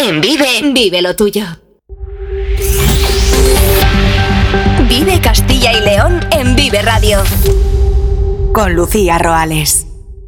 En Vive lo tuyo. Vive Castilla y León en Vive Radio. Con Lucía Roales.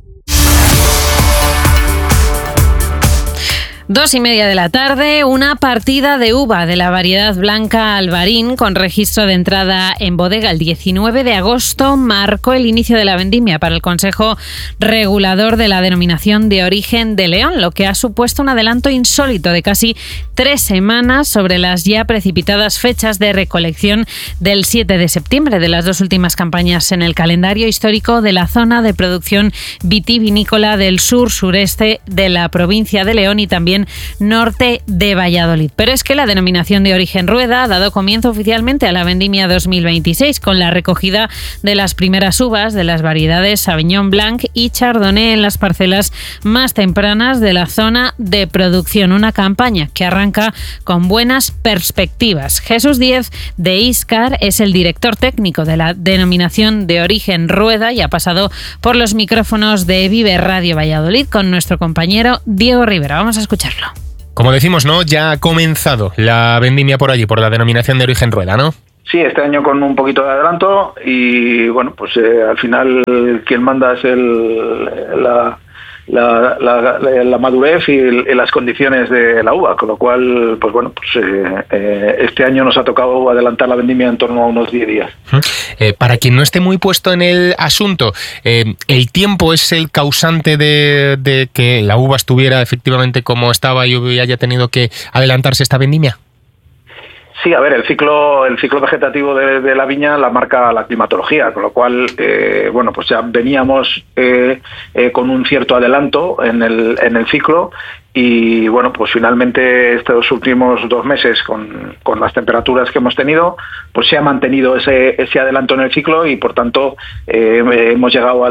2:30 de la tarde, una partida de uva de la variedad blanca Alvarín con registro de entrada en bodega el 19 de agosto marcó el inicio de la vendimia para el Consejo Regulador de la Denominación de Origen de León, lo que ha supuesto un adelanto insólito de casi 3 semanas sobre las ya precipitadas fechas de recolección del 7 de septiembre de las 2 últimas campañas en el calendario histórico de la zona de producción vitivinícola del sur-sureste de la provincia de León y también norte de Valladolid. Pero es que la denominación de origen Rueda ha dado comienzo oficialmente a la vendimia 2026 con la recogida de las primeras uvas de las variedades Sauvignon Blanc y Chardonnay en las parcelas más tempranas de la zona de producción. Una campaña que arranca con buenas perspectivas. Jesús Díez de Iscar es el director técnico de la denominación de origen Rueda y ha pasado por los micrófonos de Vive Radio Valladolid con nuestro compañero Diego Rivera. Vamos a escucharlo. Como decimos, ¿no? Ya ha comenzado la vendimia por allí, por la denominación de origen Rueda, ¿no? Sí, este año con un poquito de adelanto y bueno, pues al final quien manda es la madurez y las condiciones de la uva, con lo cual, pues bueno, pues este año nos ha tocado adelantar la vendimia en torno a unos 10 días. Para quien no esté muy puesto en el asunto, ¿el tiempo es el causante de que la uva estuviera efectivamente como estaba y haya tenido que adelantarse esta vendimia? Sí, a ver, el ciclo vegetativo de la viña la marca la climatología, con lo cual, bueno, pues ya veníamos con un cierto adelanto en el ciclo y, bueno, pues finalmente estos últimos 2 meses con las temperaturas que hemos tenido, pues se ha mantenido ese adelanto en el ciclo y, por tanto, hemos llegado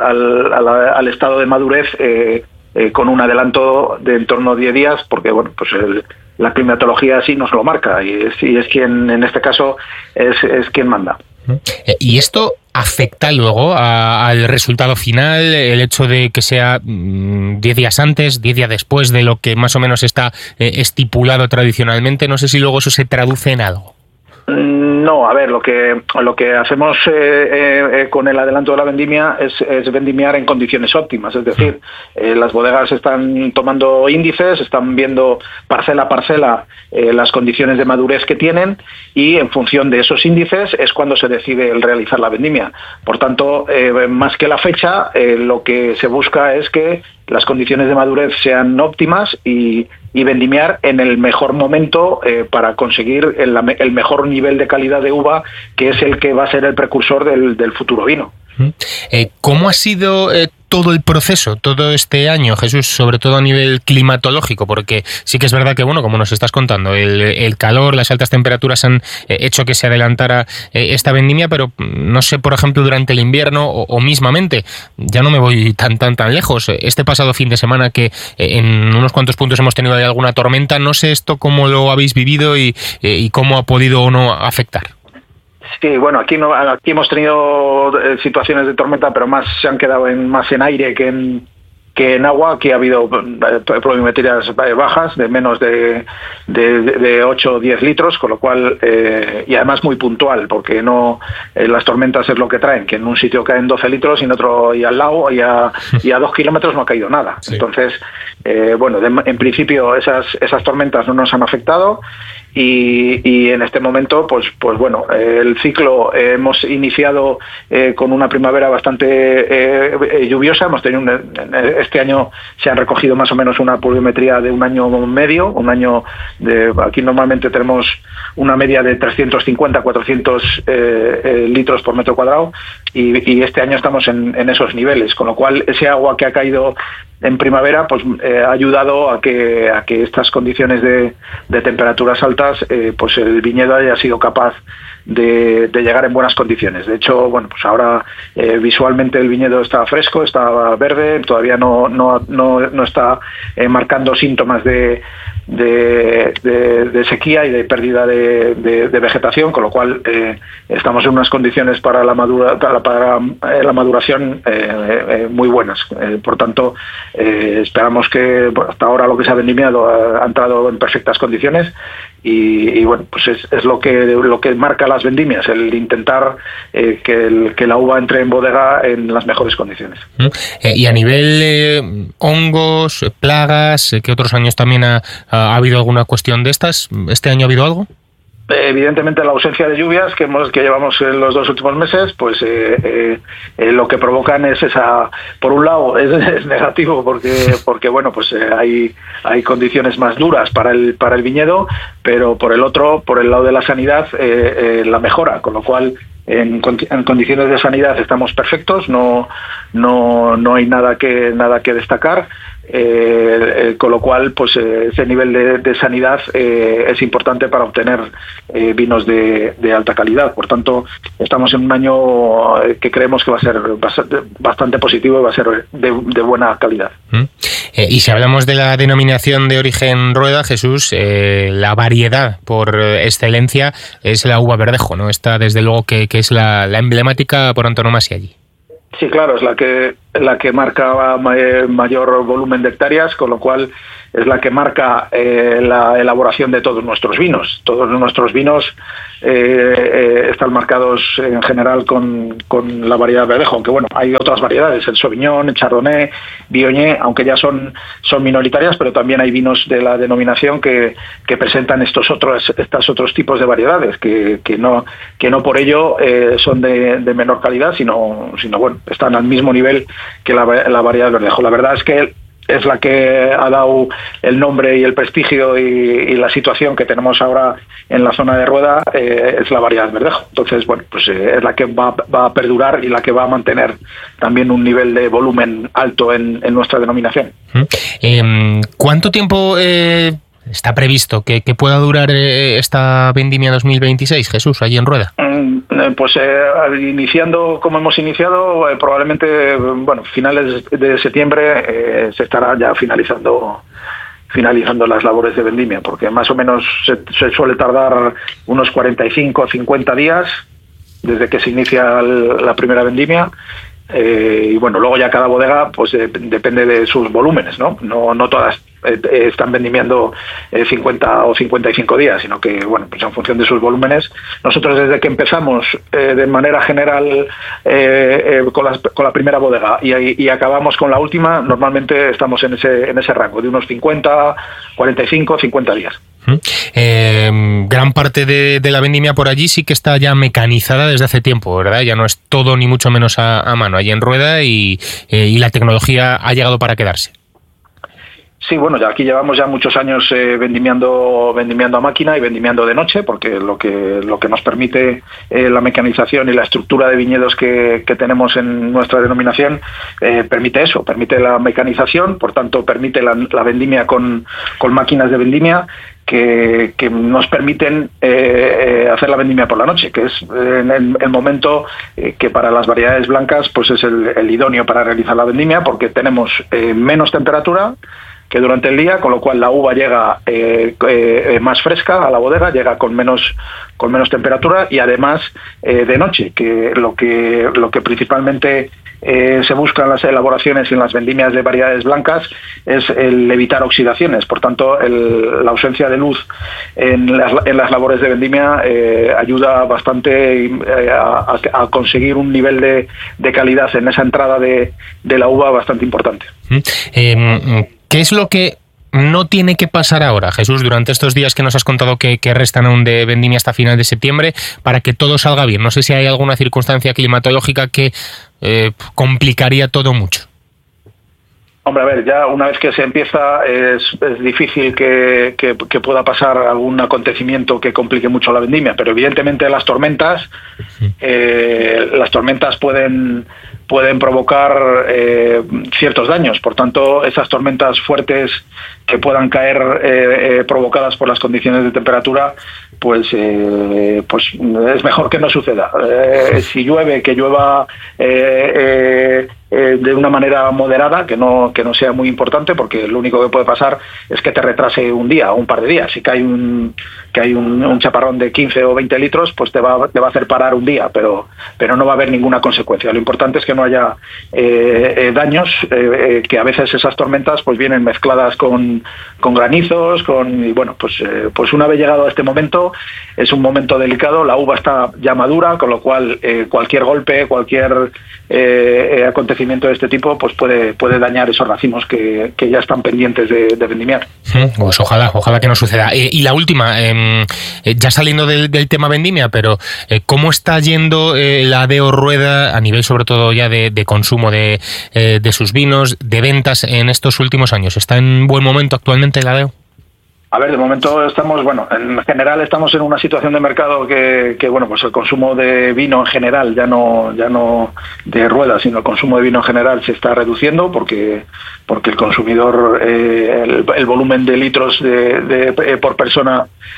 al estado de madurez con un adelanto de en torno a 10 días, porque, bueno, pues la climatología sí nos lo marca y es quien, en este caso, es quien manda. ¿Y esto afecta luego al resultado final, el hecho de que sea 10 días antes, 10 días después de lo que más o menos está estipulado tradicionalmente? No sé si luego eso se traduce en algo. No, a ver, lo que hacemos con el adelanto de la vendimia es vendimiar en condiciones óptimas, es decir, las bodegas están tomando índices, están viendo parcela a parcela las condiciones de madurez que tienen y en función de esos índices es cuando se decide el realizar la vendimia. Por tanto, más que la fecha, lo que se busca es que las condiciones de madurez sean óptimas y vendimiar en el mejor momento para conseguir el mejor nivel de calidad de uva, que es el que va a ser el precursor del futuro vino. ¿Cómo ha sido todo el proceso, todo este año, Jesús, sobre todo a nivel climatológico? Porque sí que es verdad que, bueno, como nos estás contando, el calor, las altas temperaturas han hecho que se adelantara esta vendimia, pero no sé, por ejemplo, durante el invierno o mismamente, ya no me voy tan lejos, este pasado fin de semana que en unos cuantos puntos hemos tenido alguna tormenta, no sé esto cómo lo habéis vivido y cómo ha podido o no afectar. Sí, bueno, aquí hemos tenido situaciones de tormenta, pero se han quedado más en aire que en agua. Aquí ha habido pluviometrías bajas de menos de 8 o 10 litros, con lo cual, y además muy puntual, porque no las tormentas es lo que traen, que en un sitio caen 12 litros y en otro y al lado y a 2 kilómetros no ha caído nada. Sí. Entonces, bueno, en principio esas tormentas no nos han afectado. Y en este momento, pues bueno, el ciclo hemos iniciado con una primavera bastante lluviosa. Hemos tenido este año se han recogido más o menos una pluviometría de un año medio, aquí normalmente tenemos una media de 350-400 litros por metro cuadrado y este año estamos en esos niveles, con lo cual ese agua que ha caído en primavera pues ha ayudado a que estas condiciones de temperaturas altas pues el viñedo haya sido capaz de llegar en buenas condiciones. De hecho, bueno, pues ahora visualmente el viñedo está fresco, está verde, todavía no está marcando síntomas de sequía y de pérdida de vegetación, con lo cual estamos en unas condiciones para la para la maduración muy buenas. Por tanto, esperamos que hasta ahora lo que se ha vendimiado ha entrado en perfectas condiciones y bueno, pues es lo que marca las vendimias, el intentar que la uva entre en bodega en las mejores condiciones. Y a nivel hongos, plagas, que otros años también ha habido alguna cuestión de estas, ¿este año ha habido algo? Evidentemente la ausencia de lluvias que llevamos en los 2 últimos meses, pues lo que provocan es esa, por un lado es negativo porque bueno, pues hay condiciones más duras para el viñedo, pero por el otro, por el lado de la sanidad, la mejora, con lo cual en condiciones de sanidad estamos perfectos, no hay nada que destacar. Con lo cual, pues ese nivel de sanidad es importante para obtener vinos de alta calidad. Por tanto, estamos en un año que creemos que va a ser bastante positivo y va a ser de buena calidad. Y si hablamos de la denominación de origen Rueda, Jesús, la variedad por excelencia es la uva verdejo, ¿no? Esta, desde luego, que es la emblemática por antonomasia allí. Sí, claro, es la que marca mayor volumen de hectáreas, con lo cual es la que marca la elaboración de todos nuestros vinos. Todos nuestros vinos están marcados en general con la variedad verdejo, aunque bueno, hay otras variedades, el Sauvignon, el Chardonnay, Viognier, aunque ya son minoritarias, pero también hay vinos de la denominación que presentan estos otros tipos de variedades, que no por ello son de menor calidad, sino bueno, están al mismo nivel que la variedad verdejo. La verdad es que es la que ha dado el nombre y el prestigio y la situación que tenemos ahora en la zona de Rueda, es la variedad verdejo. Entonces, bueno, pues es la que va a perdurar y la que va a mantener también un nivel de volumen alto en nuestra denominación. ¿Cuánto tiempo está previsto que pueda durar esta vendimia 2026, Jesús, allí en Rueda? Pues iniciando como hemos iniciado, probablemente, bueno, finales de septiembre se estará ya finalizando las labores de vendimia, porque más o menos se suele tardar unos 45 o 50 días desde que se inicia la primera vendimia. Y bueno, luego ya cada bodega pues depende de sus volúmenes, ¿no? No todas están vendimiando 50 o 55 días, sino que bueno, pues en función de sus volúmenes. Nosotros desde que empezamos de manera general con la primera bodega y acabamos con la última, normalmente estamos en ese rango de unos 50, 45, 50 días. Gran parte de la vendimia por allí sí que está ya mecanizada desde hace tiempo, ¿verdad? Ya no es todo ni mucho menos a mano allí en Rueda y la tecnología ha llegado para quedarse. Sí, bueno, ya aquí llevamos ya muchos años vendimiando a máquina y vendimiando de noche, porque lo que nos permite la mecanización y la estructura de viñedos que tenemos en nuestra denominación permite eso, permite la mecanización, por tanto permite la vendimia con máquinas de vendimia que nos permiten hacer la vendimia por la noche, que es en el momento que para las variedades blancas pues es el idóneo para realizar la vendimia, porque tenemos menos temperatura que durante el día, con lo cual la uva llega más fresca a la bodega, llega con menos temperatura y además de noche, que lo que principalmente se busca en las elaboraciones y en las vendimias de variedades blancas es el evitar oxidaciones. Por tanto, la ausencia de luz en las labores de vendimia ayuda bastante a conseguir un nivel de calidad en esa entrada de la uva bastante importante. ¿Qué es lo que no tiene que pasar ahora, Jesús, durante estos días que nos has contado que restan aún de vendimia hasta final de septiembre, para que todo salga bien? No sé si hay alguna circunstancia climatológica que complicaría todo mucho. Hombre, a ver, ya una vez que se empieza es difícil que pueda pasar algún acontecimiento que complique mucho la vendimia, pero evidentemente las tormentas pueden provocar ciertos daños. Por tanto, esas tormentas fuertes que puedan caer provocadas por las condiciones de temperatura, pues es mejor que no suceda. Si llueve, que llueva de una manera moderada, que no sea muy importante, porque lo único que puede pasar es que te retrase un día o un par de días. Si cae un chaparrón de 15 o 20 litros, pues te va a hacer parar un día, pero no va a haber ninguna consecuencia. Lo importante es que no haya daños, que a veces esas tormentas pues vienen mezcladas con granizos, y bueno, pues una vez llegado a este momento, es un momento delicado, la uva está ya madura, con lo cual cualquier golpe, cualquier acontecimiento de este tipo pues puede dañar esos racimos que ya están pendientes de vendimiar. Pues ojalá que no suceda. Y la última, ya saliendo del tema vendimia, pero ¿cómo está yendo la ADEO Rueda a nivel sobre todo ya de consumo de sus vinos, de ventas en estos últimos años? ¿Está en buen momento actualmente la ADEO? A ver, de momento estamos, en general estamos en una situación de mercado que pues el consumo de vino en general, ya no de Rueda, sino el consumo de vino en general se está reduciendo porque el consumidor, el volumen de litros por persona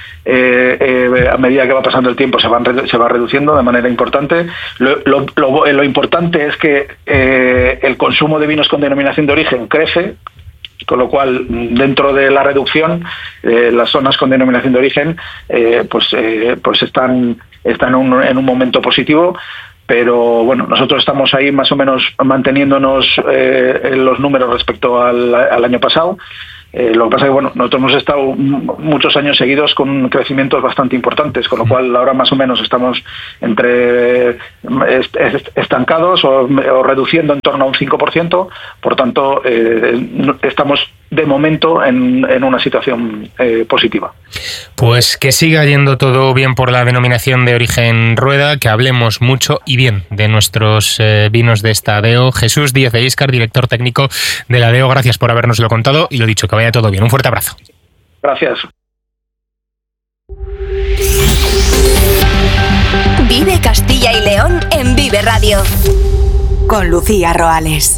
a medida que va pasando el tiempo se va reduciendo de manera importante. Lo importante es que el consumo de vinos con denominación de origen crece, con lo cual dentro de la reducción las zonas con denominación de origen pues están en un momento positivo. Pero bueno, nosotros estamos ahí más o menos manteniéndonos en los números respecto al año pasado. Lo que pasa es que nosotros hemos estado muchos años seguidos con crecimientos bastante importantes, con lo cual ahora más o menos estamos entre estancados o reduciendo en torno a un 5%, por tanto estamos de momento en una situación positiva. Pues que siga yendo todo bien por la denominación de origen Rueda, que hablemos mucho y bien de nuestros vinos de esta ADEO. Jesús Díez de Íscar, director técnico de la ADEO, gracias por habernoslo contado y lo dicho, que vaya todo bien. Un fuerte abrazo. Gracias. Vive Castilla y León en Vive Radio con Lucía Roales.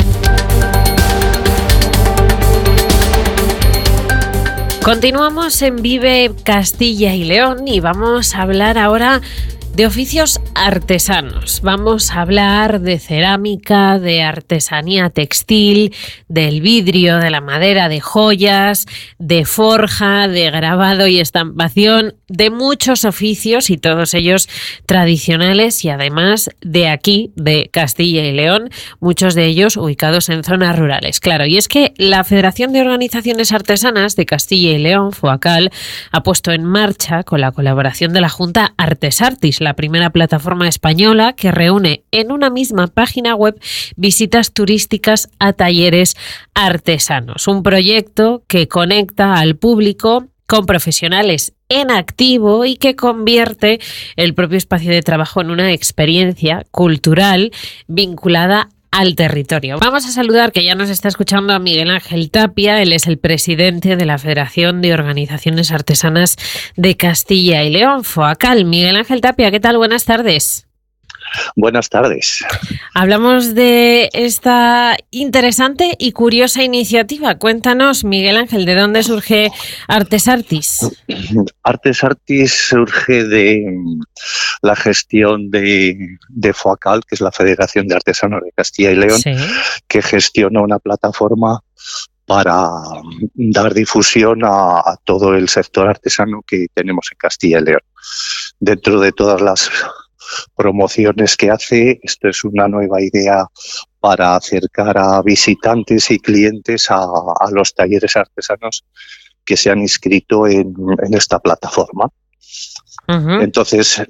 Continuamos en Vive Castilla y León y vamos a hablar ahora de oficios artesanos. Vamos a hablar de cerámica, de artesanía textil, del vidrio, de la madera, de joyas, de forja, de grabado y estampación, de muchos oficios y todos ellos tradicionales y además de aquí, de Castilla y León, muchos de ellos ubicados en zonas rurales. Claro, y es que la Federación de Organizaciones Artesanas de Castilla y León, FOACAL, ha puesto en marcha, con la colaboración de la Junta, Artesartis, la primera plataforma española que reúne en una misma página web visitas turísticas a talleres artesanos. Un proyecto que conecta al público con profesionales en activo y que convierte el propio espacio de trabajo en una experiencia cultural vinculada al territorio. Vamos a saludar, que ya nos está escuchando, a Miguel Ángel Tapia. Él es el presidente de la Federación de Organizaciones Artesanas de Castilla y León, FOACAL. Miguel Ángel Tapia, ¿qué tal? Buenas tardes. Buenas tardes. Hablamos de esta interesante y curiosa iniciativa. Cuéntanos, Miguel Ángel, ¿de dónde surge Artesartis? Artesartis surge de la gestión de FOACAL, que es la Federación de Artesanos de Castilla y León, sí, que gestiona una plataforma para dar difusión a todo el sector artesano que tenemos en Castilla y León. Dentro de todas las promociones que hace, esto es una nueva idea para acercar a visitantes y clientes a los talleres artesanos que se han inscrito en esta plataforma. Uh-huh. Entonces,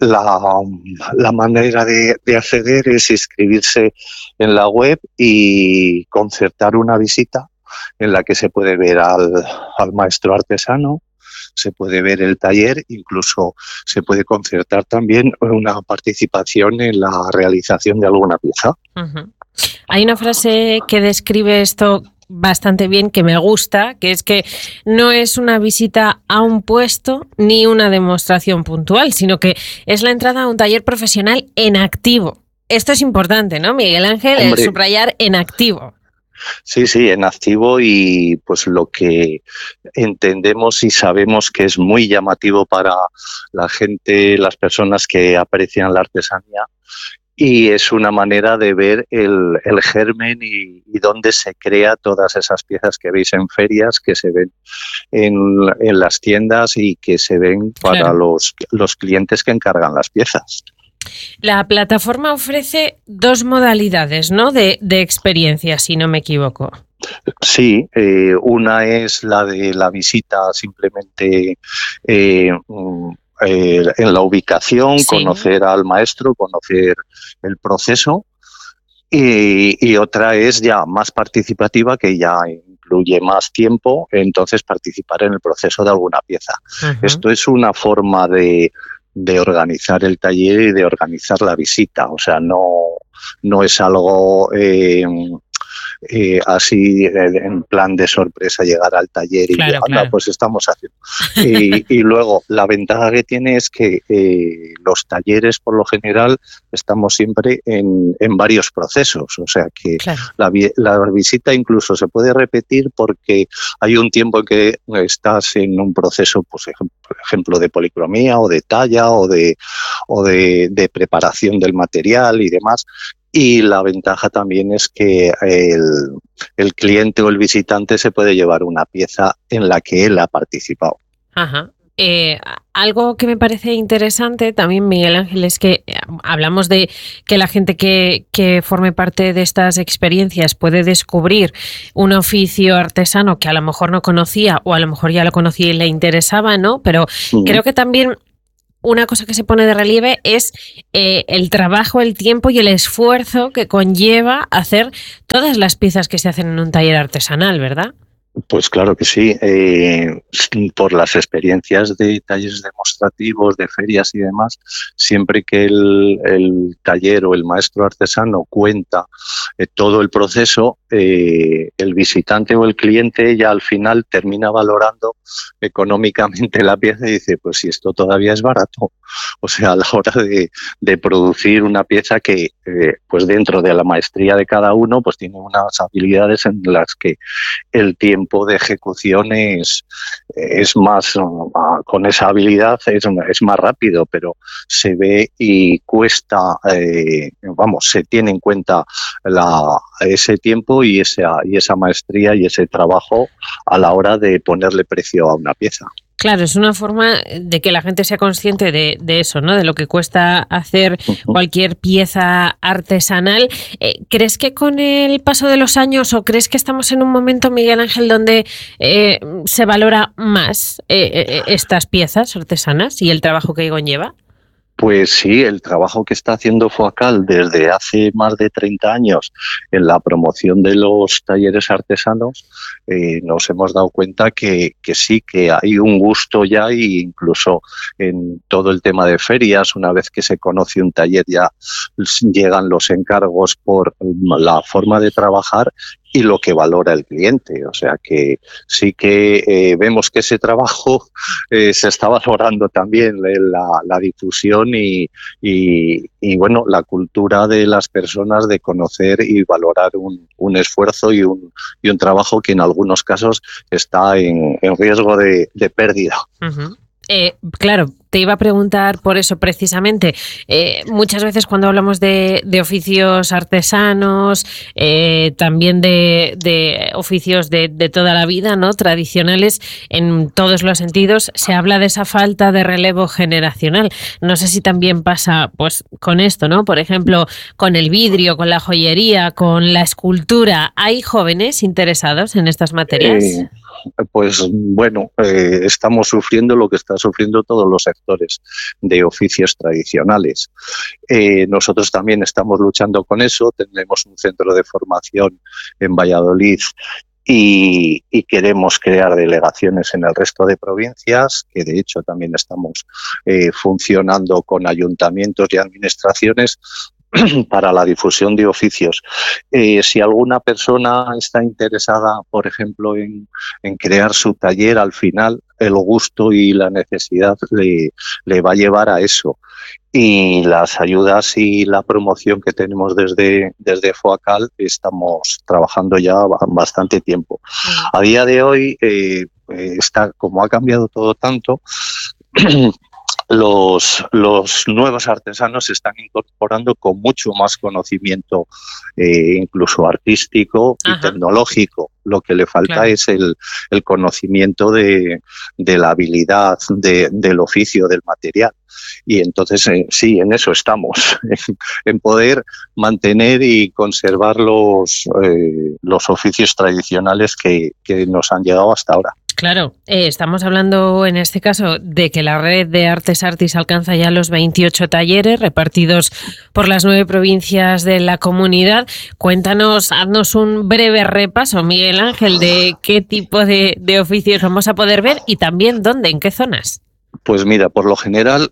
la manera de acceder es inscribirse en la web y concertar una visita en la que se puede ver al maestro artesano, se puede ver el taller, incluso se puede concertar también una participación en la realización de alguna pieza. Uh-huh. Hay una frase que describe esto bastante bien, que me gusta, que es que no es una visita a un puesto ni una demostración puntual, sino que es la entrada a un taller profesional en activo. Esto es importante, ¿no, Miguel Ángel? El subrayar en activo. Sí, en activo, y pues lo que entendemos y sabemos que es muy llamativo para la gente, las personas que aprecian la artesanía, y es una manera de ver el germen y dónde se crea todas esas piezas que veis en ferias, que se ven en las tiendas y que se ven para los clientes que encargan las piezas. La plataforma ofrece 2 modalidades, ¿no?, de experiencia, si no me equivoco. Sí, una es la de la visita simplemente en la ubicación, conocer al maestro, conocer el proceso, y otra es ya más participativa, que ya incluye más tiempo, entonces participar en el proceso de alguna pieza. Esto es una forma de organizar el taller y de organizar la visita, o sea, no es algo así en plan de sorpresa, llegar al taller y anda, pues estamos haciendo. Y luego la ventaja que tiene es que los talleres por lo general estamos siempre en varios procesos, o sea que la visita incluso se puede repetir porque hay un tiempo en que estás en un proceso, pues por ejemplo de policromía o de talla o de preparación del material y demás. Y la ventaja también es que el cliente o el visitante se puede llevar una pieza en la que él ha participado. Ajá. Algo que me parece interesante también, Miguel Ángel, es que hablamos de que la gente que forme parte de estas experiencias puede descubrir un oficio artesano que a lo mejor no conocía o a lo mejor ya lo conocía y le interesaba, ¿no? Pero creo que también una cosa que se pone de relieve es el trabajo, el tiempo y el esfuerzo que conlleva hacer todas las piezas que se hacen en un taller artesanal, ¿verdad? Pues claro que sí. Por las experiencias de talleres demostrativos, de ferias y demás, siempre que el taller o el maestro artesano cuenta todo el proceso, el visitante o el cliente ya al final termina valorando económicamente la pieza y dice, pues si esto todavía es barato. O sea, a la hora de producir una pieza que pues dentro de la maestría de cada uno pues tiene unas habilidades en las que el tiempo de ejecución es más, con esa habilidad es más rápido, pero se ve y cuesta, se tiene en cuenta ese tiempo y esa maestría y ese trabajo a la hora de ponerle precio a una pieza. Claro, es una forma de que la gente sea consciente de eso, ¿no? De lo que cuesta hacer cualquier pieza artesanal. ¿Crees que con el paso de los años o crees que estamos en un momento, Miguel Ángel, donde se valora más estas piezas artesanas y el trabajo que conlleva? Pues sí, el trabajo que está haciendo FOACAL desde hace más de 30 años en la promoción de los talleres artesanos, nos hemos dado cuenta que sí, que hay un gusto ya, e incluso en todo el tema de ferias, una vez que se conoce un taller ya llegan los encargos por la forma de trabajar y lo que valora el cliente. O sea que sí que vemos que ese trabajo se está valorando también la difusión y bueno, la cultura de las personas de conocer y valorar un esfuerzo y un trabajo que en algunos casos está en riesgo de pérdida. Uh-huh. Claro, te iba a preguntar por eso precisamente. Muchas veces cuando hablamos de oficios artesanos, también de oficios de toda la vida, ¿no? Tradicionales en todos los sentidos, se habla de esa falta de relevo generacional. No sé si también pasa pues con esto, ¿no? Por ejemplo, con el vidrio, con la joyería, con la escultura. ¿Hay jóvenes interesados en estas materias? Pues bueno, estamos sufriendo lo que están sufriendo todos los sectores de oficios tradicionales. Nosotros también estamos luchando con eso. Tenemos un centro de formación en Valladolid y queremos crear delegaciones en el resto de provincias, que de hecho también estamos funcionando con ayuntamientos y administraciones para la difusión de oficios. Si alguna persona está interesada, por ejemplo, en crear su taller, al final el gusto y la necesidad le va a llevar a eso. Y las ayudas y la promoción que tenemos desde FOACAL estamos trabajando ya bastante tiempo. A día de hoy, como ha cambiado todo tanto, los nuevos artesanos se están incorporando con mucho más conocimiento, incluso artístico y tecnológico. Lo que le falta es el conocimiento de la habilidad del oficio, del material. Y entonces, sí, en eso estamos, en poder mantener y conservar los oficios tradicionales que nos han llegado hasta ahora. Claro, estamos hablando en este caso de que la red de Artes Artis alcanza ya los 28 talleres repartidos por las 9 provincias de la comunidad. Cuéntanos, haznos un breve repaso, Miguel Ángel, de qué tipo de oficios vamos a poder ver y también dónde, en qué zonas. Pues mira, por lo general,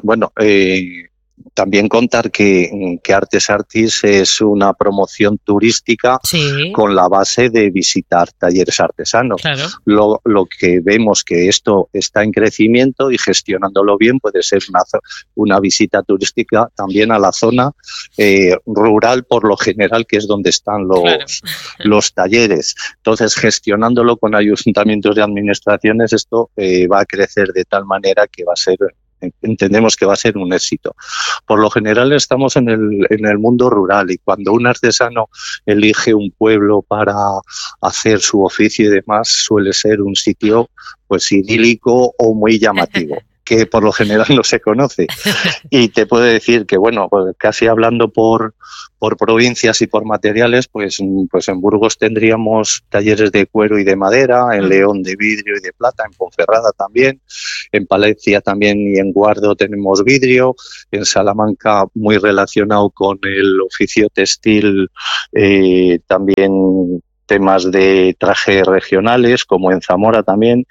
también contar que Artes Artis es una promoción turística con la base de visitar talleres artesanos. Claro. Lo que vemos que esto está en crecimiento y gestionándolo bien puede ser una visita turística también a la zona rural, por lo general, que es donde están los talleres. Entonces, gestionándolo con ayuntamientos y administraciones, esto va a crecer de tal manera que entendemos que va a ser un éxito. Por lo general estamos en el mundo rural, y cuando un artesano elige un pueblo para hacer su oficio y demás, suele ser un sitio pues idílico o muy llamativo, que por lo general no se conoce. Y te puedo decir que, bueno, pues casi hablando por provincias y por materiales, pues en Burgos tendríamos talleres de cuero y de madera, en León de vidrio y de plata, en Ponferrada también, en Palencia también y en Guardo tenemos vidrio, en Salamanca muy relacionado con el oficio textil, también temas de trajes regionales, como en Zamora también,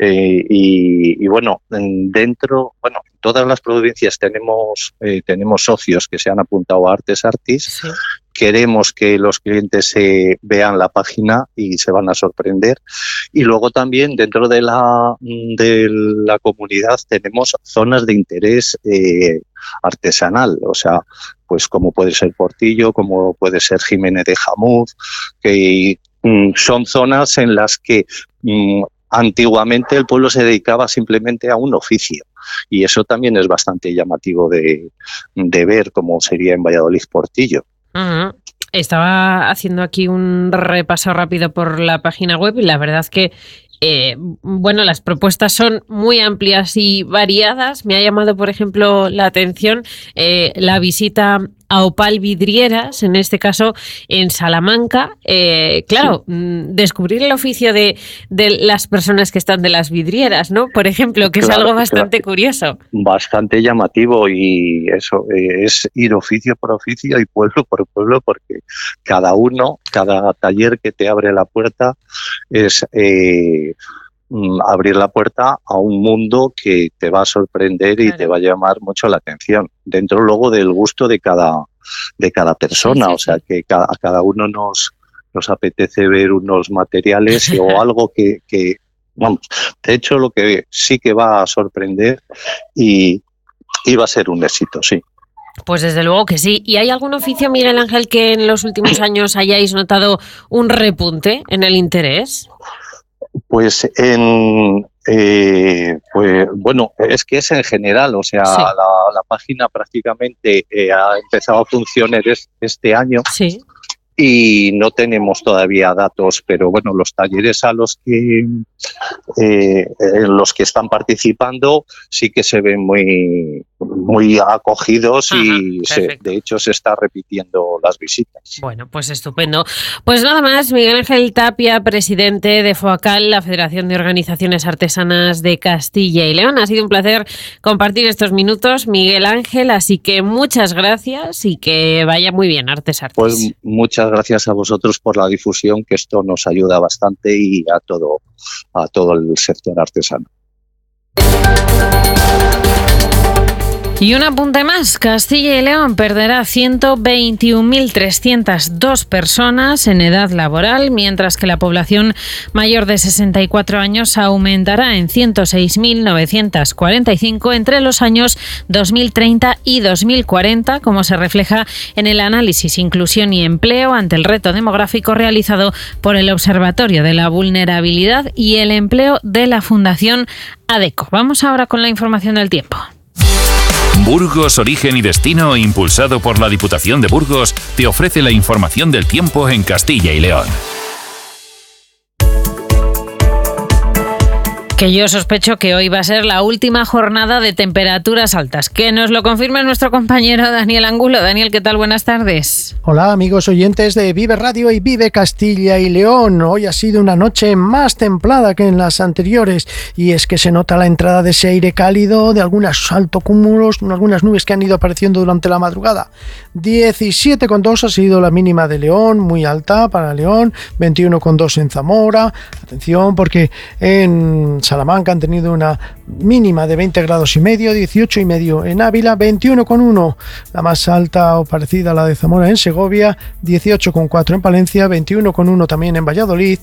y bueno, en todas las provincias tenemos socios que se han apuntado a Artes Artis. Sí. Queremos que los clientes vean la página y se van a sorprender. Y luego también dentro de la comunidad tenemos zonas de interés artesanal, o sea, pues como puede ser Portillo, como puede ser Jiménez de Jamuz, que son zonas en las que antiguamente el pueblo se dedicaba simplemente a un oficio, y eso también es bastante llamativo de ver, como sería en Valladolid Portillo. Uh-huh. Estaba haciendo aquí un repaso rápido por la página web y la verdad es que las propuestas son muy amplias y variadas. Me ha llamado, por ejemplo, la atención la visita a Opal Vidrieras, en este caso en Salamanca. Claro, descubrir el oficio de las personas que están de las vidrieras, ¿no? Por ejemplo, que es algo bastante curioso. Bastante llamativo, y eso es ir oficio por oficio y pueblo por pueblo, porque cada taller que te abre la puerta es abrir la puerta a un mundo que te va a sorprender y te va a llamar mucho la atención, dentro luego del gusto de cada persona. Sí. O sea, que a cada uno nos apetece ver unos materiales o algo que vamos, de hecho, lo que sí que va a sorprender y va a ser un éxito, sí. Pues desde luego que sí. ¿Y hay algún oficio, Miguel Ángel, que en los últimos años hayáis notado un repunte en el interés? Pues es que es en general, o sea, sí. La página prácticamente ha empezado a funcionar este año. Sí. Y no tenemos todavía datos, pero bueno, los talleres en los que están participando sí que se ven muy, muy acogidos. Ajá, y de hecho se está repitiendo las visitas. Bueno, pues estupendo. Pues nada más, Miguel Ángel Tapia, presidente de FOACAL, la Federación de Organizaciones Artesanas de Castilla y León. Ha sido un placer compartir estos minutos, Miguel Ángel, así que muchas gracias y que vaya muy bien Artes Artis. Pues muchas gracias a vosotros por la difusión, que esto nos ayuda bastante, y a todo el sector artesano. Y un apunte más, Castilla y León perderá 121.302 personas en edad laboral, mientras que la población mayor de 64 años aumentará en 106.945 entre los años 2030 y 2040, como se refleja en el análisis Inclusión y Empleo ante el reto demográfico realizado por el Observatorio de la Vulnerabilidad y el Empleo de la Fundación ADECO. Vamos ahora con la información del tiempo. Burgos, Origen y Destino, impulsado por la Diputación de Burgos, te ofrece la información del tiempo en Castilla y León. Que yo sospecho que hoy va a ser la última jornada de temperaturas altas. Que nos lo confirme nuestro compañero Daniel Angulo. Daniel, ¿qué tal? Buenas tardes. Hola, amigos oyentes de Vive Radio y Vive Castilla y León. Hoy ha sido una noche más templada que en las anteriores, y es que se nota la entrada de ese aire cálido, de algunos altocúmulos, algunas nubes que han ido apareciendo durante la madrugada. 17,2 ha sido la mínima de León, muy alta para León, 21,2 en Zamora. Atención, porque en Salamanca han tenido una mínima de 20 grados y medio, 18,5 en Ávila, 21,1 la más alta o parecida a la de Zamora en Segovia, 18,4 en Palencia, 21,1 también en Valladolid,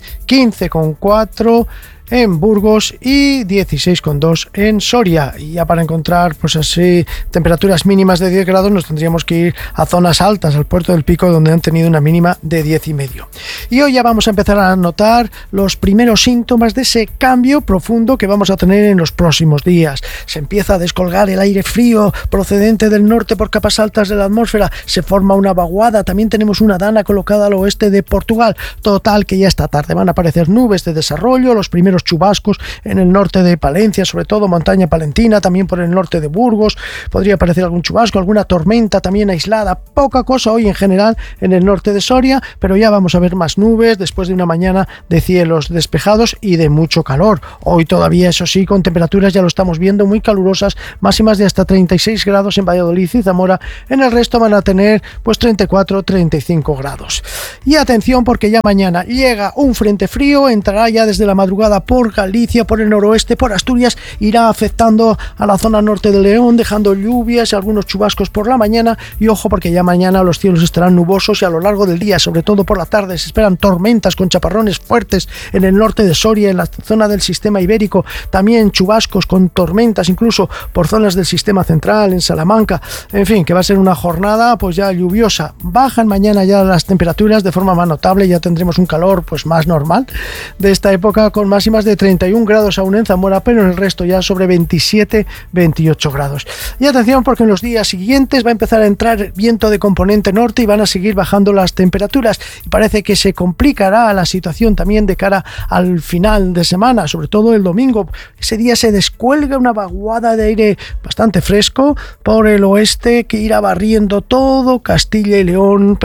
15,4 en Burgos y 16,2 en Soria. Y ya para encontrar pues así temperaturas mínimas de 10 grados nos tendríamos que ir a zonas altas, al Puerto del Pico, donde han tenido una mínima de 10,5. Y hoy ya vamos a empezar a notar los primeros síntomas de ese cambio profundo que vamos a tener en los próximos días. Se empieza a descolgar el aire frío procedente del norte por capas altas de la atmósfera, se forma una vaguada, también tenemos una dana colocada al oeste de Portugal. Total, que ya esta tarde van a aparecer nubes de desarrollo, los primeros chubascos en el norte de Palencia, sobre todo montaña palentina, también por el norte de Burgos podría aparecer algún chubasco, alguna tormenta también aislada, poca cosa hoy en general en el norte de Soria, pero ya vamos a ver más nubes después de una mañana de cielos despejados y de mucho calor. Hoy todavía, eso sí, con temperaturas, ya lo estamos viendo, muy calurosas, máximas de hasta 36 grados en Valladolid y Zamora. En el resto van a tener pues 34, 35 grados. Y atención, porque ya mañana llega un frente frío, entrará ya desde la madrugada por Galicia, por el noroeste, por Asturias, irá afectando a la zona norte de León, dejando lluvias y algunos chubascos por la mañana. Y ojo, porque ya mañana los cielos estarán nubosos y a lo largo del día, sobre todo por la tarde, se esperan tormentas con chaparrones fuertes en el norte de Soria, en la zona del sistema ibérico, también chubascos con tormentas incluso por zonas del sistema central, en Salamanca. En fin, que va a ser una jornada pues ya lluviosa. Bajan mañana ya las temperaturas de forma más notable, ya tendremos un calor pues más normal de esta época, con máximas de 31 grados aún en Zamora, pero en el resto ya sobre 27, 28 grados. Y atención, porque en los días siguientes va a empezar a entrar viento de componente norte y van a seguir bajando las temperaturas, y parece que se complicará la situación también de cara al final de semana, sobre todo el domingo. Ese día se descuelga una vaguada de aire bastante fresco por el oeste que irá barriendo todo Castilla y León.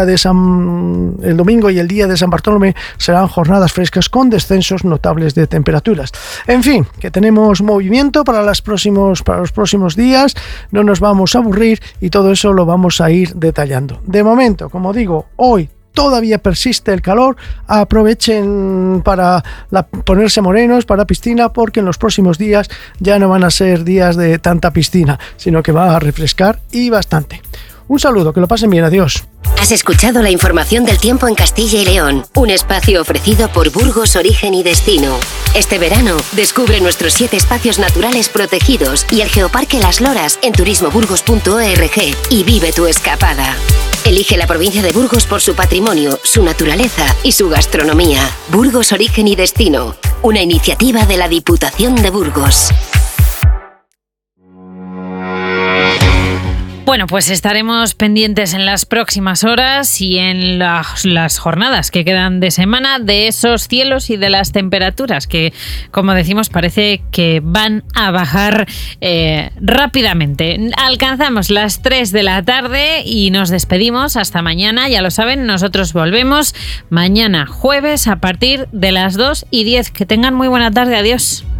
El domingo y el día de San Bartolomé serán jornadas frescas con descensos notables de temperaturas. En fin, que tenemos movimiento para los próximos días, no nos vamos a aburrir y todo eso lo vamos a ir detallando. De momento, como digo, hoy todavía persiste el calor, aprovechen para ponerse morenos para piscina, porque en los próximos días ya no van a ser días de tanta piscina, sino que va a refrescar y bastante. Un saludo, que lo pasen bien, adiós. Has escuchado la información del tiempo en Castilla y León, un espacio ofrecido por Burgos, Origen y Destino. Este verano, descubre nuestros 7 espacios naturales protegidos y el Geoparque Las Loras en turismoburgos.org y vive tu escapada. Elige la provincia de Burgos por su patrimonio, su naturaleza y su gastronomía. Burgos, Origen y Destino, una iniciativa de la Diputación de Burgos. Bueno, pues estaremos pendientes en las próximas horas y en las jornadas que quedan de semana de esos cielos y de las temperaturas que, como decimos, parece que van a bajar rápidamente. Alcanzamos las 3 de la tarde y nos despedimos hasta mañana. Ya lo saben, nosotros volvemos mañana jueves a partir de las 2:10. Que tengan muy buena tarde. Adiós.